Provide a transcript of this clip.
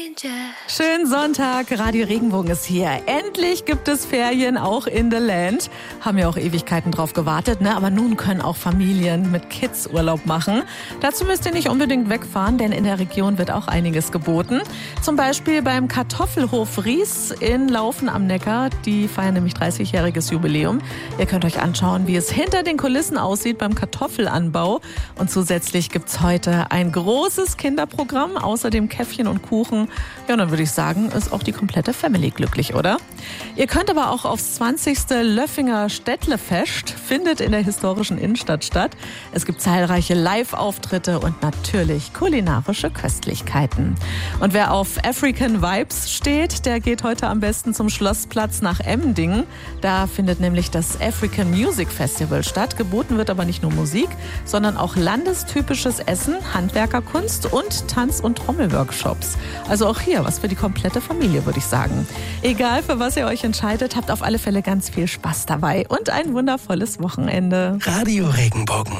Schönen Sonntag, Radio Regenbogen ist hier. Endlich gibt es Ferien, auch in the Land. Haben ja auch Ewigkeiten drauf gewartet, ne? Aber nun können auch Familien mit Kids Urlaub machen. Dazu müsst ihr nicht unbedingt wegfahren, denn in der Region wird auch einiges geboten. Zum Beispiel beim Kartoffelhof Ries in Laufen am Neckar. Die feiern nämlich 30-jähriges Jubiläum. Ihr könnt euch anschauen, wie es hinter den Kulissen aussieht beim Kartoffelanbau. Und zusätzlich gibt's heute ein großes Kinderprogramm, außerdem Käffchen und Kuchen. Ja, dann würde ich sagen, ist auch die komplette Family glücklich, oder? Ihr könnt aber auch aufs 20. Löffinger Städtlefest, findet in der historischen Innenstadt statt. Es gibt zahlreiche Live-Auftritte und natürlich kulinarische Köstlichkeiten. Und wer auf African Vibes steht, der geht heute am besten zum Schlossplatz nach Emmendingen. Da findet nämlich das African Music Festival statt. Geboten wird aber nicht nur Musik, sondern auch landestypisches Essen, Handwerkerkunst und Tanz- und Trommelworkshops. Also auch hier was für die komplette Familie, würde ich sagen. Egal, für was ihr euch entscheidet, habt auf alle Fälle ganz viel Spaß dabei und ein wundervolles Wochenende. Radio Regenbogen.